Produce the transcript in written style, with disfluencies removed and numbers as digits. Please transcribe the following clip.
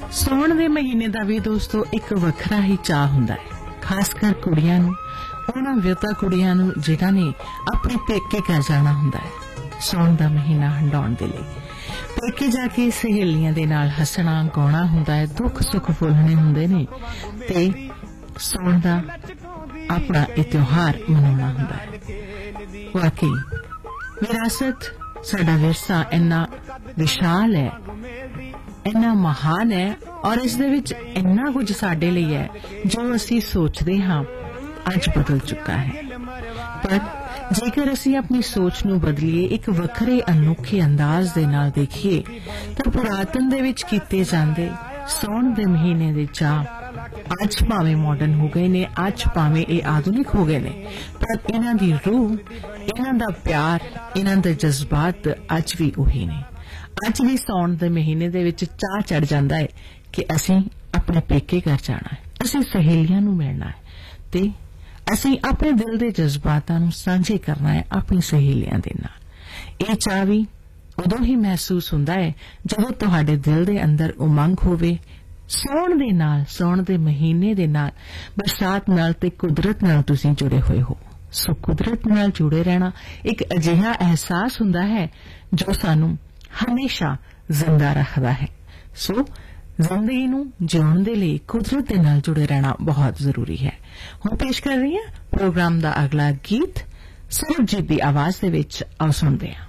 ਸਾਉਣ ਦੇ ਮਹੀਨੇ ਦਾ ਵੀ ਦੋਸਤੋ ਇੱਕ ਵੱਖਰਾ ਹੀ ਚਾਹ ਹੁੰਦਾ ਹੈ, ਖਾਸ ਕਰ ਕੁੜੀਆਂ ਨੂੰ, ਉਹਨਾਂ ਵਿਆਹੁਤਾ ਕੁੜੀਆਂ ਨੂੰ ਜਿਨ੍ਹਾਂ ਨੇ ਆਪਣੇ ਪੇਕੇ ਘਰ ਜਾਣਾ ਹੁੰਦਾ ਹੈ ਸਾਉਣ ਦਾ ਮਹੀਨਾ ਹੰਡਾਉਣ ਦੇ ਲਈ। ਪੇਕੇ ਜਾ ਕੇ ਸਹੇਲੀਆਂ ਦੇ ਨਾਲ ਹੱਸਣਾ ਗਾਉਣਾ ਹੁੰਦਾ ਹੈ, ਦੁੱਖ ਸੁੱਖ ਫੁੱਲਣੇ ਹੁੰਦੇ ਨੇ ਤੇ ਸਾਉਣ ਦਾ ਆਪਣਾ ਇਹ ਤਿਉਹਾਰ ਮਨਾਉਣਾ ਹੁੰਦਾ ਹੈ। ਵਾਕਈ ਵਿਰਾਸਤ, ਸਾਡਾ ਵਿਰਸਾ ਇੰਨਾ ਵਿਸ਼ਾਲ ਹੈ, ਇੰਨਾ ਮਹਾਨ ਹੈ ਔਰ ਇਸ ਦੇ ਵਿੱਚ ਇੰਨਾ ਕੁਝ ਸਾਡੇ ਲਈ ਹੈ ਜੋ ਅਸੀਂ ਸੋਚਦੇ ਹਾਂ ਅੱਜ ਬਦਲ ਚੁੱਕਾ ਹੈ। ਪਰ ਜੇਕਰ ਅਸੀਂ ਆਪਣੀ ਸੋਚ ਨੂੰ ਬਦਲੀਏ, ਇੱਕ ਵੱਖਰੇ ਅਨੋਖੇ ਅੰਦਾਜ਼ ਦੇ ਨਾਲ ਦੇਖੀਏ ਤਾਂ ਪੁਰਾਤਨ ਦੇ ਵਿੱਚ ਕੀਤੇ ਜਾਂਦੇ ਸਾਉਣ ਦੇ ਮਹੀਨੇ ਦੇ ਚਾਅ ਅੱਜ ਭਾਵੇਂ ਮਾਡਰਨ ਹੋ ਗਏ ਨੇ, ਅੱਜ ਭਾਵੇਂ ਇਹ ਆਧੁਨਿਕ ਹੋ ਗਏ ਨੇ, ਪਰ ਇਹਨਾਂ ਦੀ ਰੂਹ, ਇਹਨਾਂ ਦਾ ਪਿਆਰ, ਇਹਨਾਂ ਦੇ ਜਜ਼ਬਾਤ ਅੱਜ ਵੀ ਉਹੀ ਨੇ। ਅੱਜ ਵੀ ਸਾਉਣ ਦੇ ਮਹੀਨੇ ਦੇ ਵਿੱਚ ਚਾਹ ਚੜ ਜਾਂਦਾ ਹੈ ਕਿ ਅਸੀਂ ਆਪਣੇ ਪੇਕੇ ਘਰ ਜਾਣਾ ਹੈ, ਅਸੀਂ ਸਹੇਲੀਆਂ ਨੂੰ ਮਿਲਣਾ ਹੈ ਤੇ ਅਸੀਂ ਆਪਣੇ ਦਿਲ ਦੇ ਜਜ਼ਬਾਤਾਂ ਨੂੰ ਸਾਂਝੇ ਕਰਨਾ ਹੈ ਆਪਣੀ ਸਹੇਲੀਆਂ ਦੇ ਨਾਲ। ਇਹ ਚਾਹ ਵੀ ਉਦੋਂ ਹੀ ਮਹਿਸੂਸ ਹੁੰਦਾ ਹੈ ਜਦੋਂ ਤੁਹਾਡੇ ਦਿਲ ਦੇ ਅੰਦਰ ਉਮੰਗ ਹੋਵੇ ਸਾਉਣ ਦੇ ਨਾਲ, ਸਾਉਣ ਦੇ ਮਹੀਨੇ ਦੇ ਨਾਲ, ਬਰਸਾਤ ਨਾਲ ਤੇ ਕੁਦਰਤ ਨਾਲ ਤੁਸੀਂ ਜੁੜੇ ਹੋਏ ਹੋ। ਸੋ ਕੁਦਰਤ ਨਾਲ ਜੁੜੇ ਰਹਿਣਾ ਇੱਕ ਅਜਿਹਾ ਅਹਿਸਾਸ ਹੁੰਦਾ ਹੈ ਜੋ ਸਾਨੂੰ ਹਮੇਸ਼ਾ ਜ਼ਿੰਦਾ ਰੱਖਦਾ ਹੈ। ਸੋ ਜ਼ਿੰਦਗੀ ਨੂੰ ਜਿਉਣ ਦੇ ਲਈ ਕੁਦਰਤ ਦੇ ਨਾਲ ਜੁੜੇ ਰਹਿਣਾ ਬਹੁਤ ਜ਼ਰੂਰੀ ਹੈ। ਹੁਣ ਪੇਸ਼ ਕਰ ਰਹੀ ਹਾਂ ਪ੍ਰੋਗਰਾਮ ਦਾ ਅਗਲਾ ਗੀਤ ਸਰਬਜੀਤ ਦੀ ਆਵਾਜ਼ ਦੇ ਵਿੱਚ। ਆਓ ਸੁਣਦੇ ਹਾਂ।